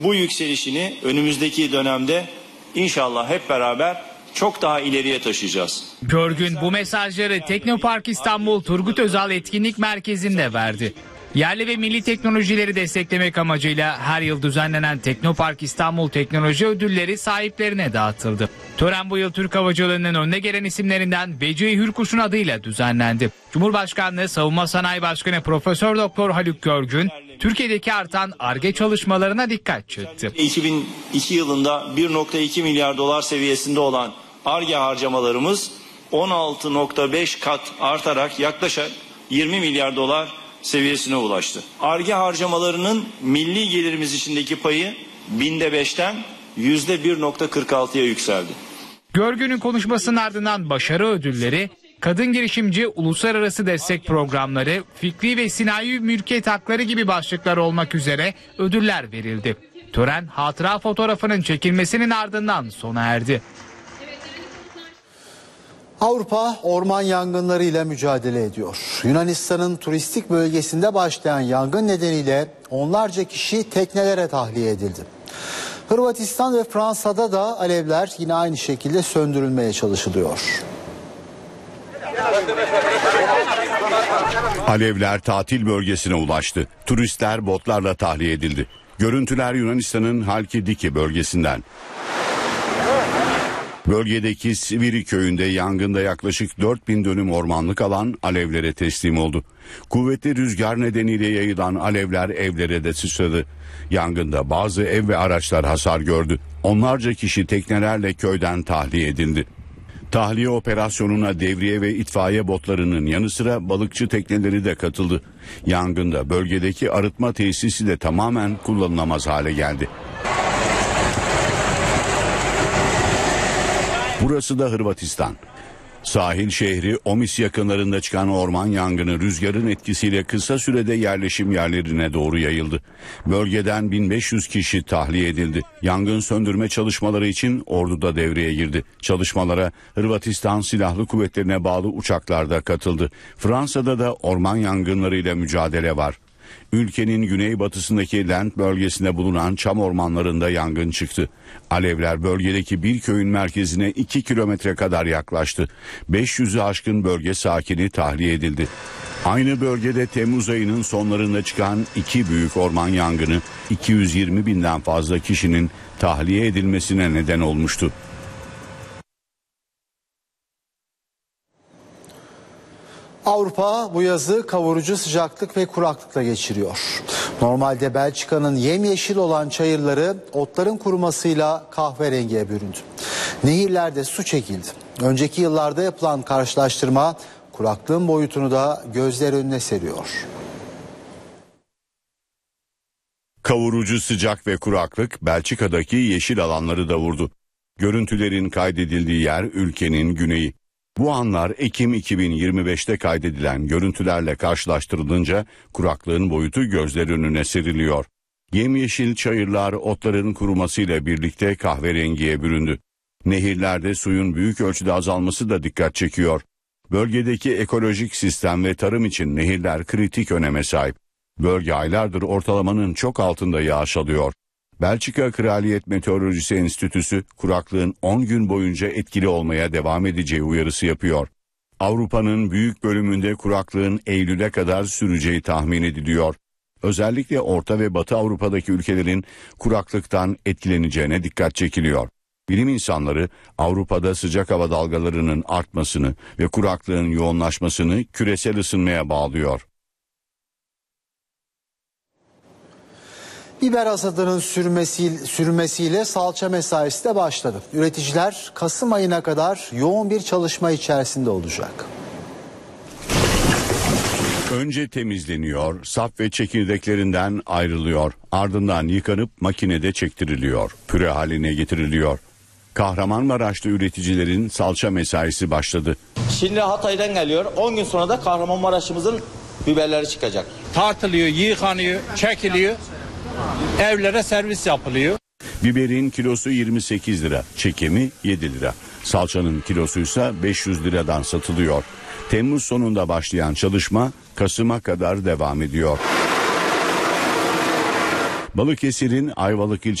Bu yükselişini önümüzdeki dönemde inşallah hep beraber çok daha ileriye taşıyacağız. Görgün bu mesajları Teknopark İstanbul Turgut Özal Etkinlik Merkezi'nde verdi. Yerli ve milli teknolojileri desteklemek amacıyla her yıl düzenlenen Teknopark İstanbul Teknoloji Ödülleri sahiplerine dağıtıldı. Tören bu yıl Türk havacılığının önde gelen isimlerinden Vecihi Hürkuş'un adıyla düzenlendi. Cumhurbaşkanlığı Savunma Sanayi Başkanı Profesör Doktor Haluk Görgün, Türkiye'deki artan Ar-Ge çalışmalarına dikkat çekti. 2002 yılında 1,2 milyar dolar seviyesinde olan Ar-Ge harcamalarımız 16,5 kat artarak yaklaşık 20 milyar dolar seviyesine ulaştı. Ar-Ge harcamalarının milli gelirimiz içindeki payı binde 5'ten %1,46'ya yükseldi. Görgün'ün konuşmasının ardından başarı ödülleri, kadın girişimci uluslararası destek programları, fikri ve sinayi mülkiyet hakları gibi başlıklar olmak üzere ödüller verildi. Tören hatıra fotoğrafının çekilmesinin ardından sona erdi. Avrupa orman yangınlarıyla mücadele ediyor. Yunanistan'ın turistik bölgesinde başlayan yangın nedeniyle onlarca kişi teknelere tahliye edildi. Hırvatistan ve Fransa'da da alevler yine aynı şekilde söndürülmeye çalışılıyor. Alevler tatil bölgesine ulaştı. Turistler botlarla tahliye edildi. Görüntüler Yunanistan'ın Halkidiki bölgesinden. Bölgedeki Siviri köyünde yangında yaklaşık 4000 dönüm ormanlık alan alevlere teslim oldu. Kuvvetli rüzgar nedeniyle yayılan alevler evlere de sıçradı. Yangında bazı ev ve araçlar hasar gördü. Onlarca kişi teknelerle köyden tahliye edildi. Tahliye operasyonuna devriye ve itfaiye botlarının yanı sıra balıkçı tekneleri de katıldı. Yangında bölgedeki arıtma tesisi de tamamen kullanılamaz hale geldi. Burası da Hırvatistan. Sahil şehri Omis yakınlarında çıkan orman yangını rüzgarın etkisiyle kısa sürede yerleşim yerlerine doğru yayıldı. Bölgeden 1500 kişi tahliye edildi. Yangın söndürme çalışmaları için ordu da devreye girdi. Çalışmalara Hırvatistan Silahlı Kuvvetlerine bağlı uçaklar da katıldı. Fransa'da da orman yangınlarıyla mücadele var. Ülkenin güneybatısındaki Lent bölgesinde bulunan çam ormanlarında yangın çıktı. Alevler bölgedeki bir köyün merkezine 2 kilometre kadar yaklaştı. 500'ü aşkın bölge sakini tahliye edildi. Aynı bölgede Temmuz ayının sonlarında çıkan 2 büyük orman yangını 220 binden fazla kişinin tahliye edilmesine neden olmuştu. Avrupa bu yazı kavurucu sıcaklık ve kuraklıkla geçiriyor. Normalde Belçika'nın yemyeşil olan çayırları otların kurumasıyla kahverengiye büründü. Nehirlerde su çekildi. Önceki yıllarda yapılan karşılaştırma kuraklığın boyutunu da gözler önüne seriyor. Kavurucu sıcak ve kuraklık Belçika'daki yeşil alanları da vurdu. Görüntülerin kaydedildiği yer ülkenin güneyi. Bu anlar Ekim 2025'te kaydedilen görüntülerle karşılaştırılınca kuraklığın boyutu gözler önüne seriliyor. Yemyeşil çayırlar otların kurumasıyla birlikte kahverengiye büründü. Nehirlerde suyun büyük ölçüde azalması da dikkat çekiyor. Bölgedeki ekolojik sistem ve tarım için nehirler kritik öneme sahip. Bölge aylardır ortalamanın çok altında yağış alıyor. Belçika Kraliyet Meteorolojisi Enstitüsü kuraklığın 10 gün boyunca etkili olmaya devam edeceği uyarısı yapıyor. Avrupa'nın büyük bölümünde kuraklığın Eylül'e kadar süreceği tahmin ediliyor. Özellikle Orta ve Batı Avrupa'daki ülkelerin kuraklıktan etkileneceğine dikkat çekiliyor. Bilim insanları Avrupa'da sıcak hava dalgalarının artmasını ve kuraklığın yoğunlaşmasını küresel ısınmaya bağlıyor. Biber hasadının sürmesiyle salça mesaisi de başladı. Üreticiler Kasım ayına kadar yoğun bir çalışma içerisinde olacak. Önce temizleniyor, sap ve çekirdeklerinden ayrılıyor. Ardından yıkanıp makinede çektiriliyor, püre haline getiriliyor. Kahramanmaraş'ta üreticilerin salça mesaisi başladı. Şimdi Hatay'dan geliyor, 10 gün sonra da Kahramanmaraş'ımızın biberleri çıkacak. Tartılıyor, yıkanıyor, çekiliyor. Evlere servis yapılıyor. Biberin kilosu 28 lira, çekimi 7 lira. Salçanın kilosuysa 500 liradan satılıyor. Temmuz sonunda başlayan çalışma Kasım'a kadar devam ediyor. Balıkesir'in Ayvalık